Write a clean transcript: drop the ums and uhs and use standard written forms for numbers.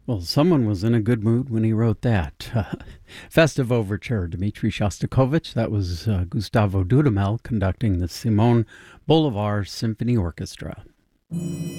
Well, someone was in a good mood when he wrote that. Festive Overture, Dmitri Shostakovich. That was Gustavo Dudamel conducting the Simon Bolivar Symphony Orchestra.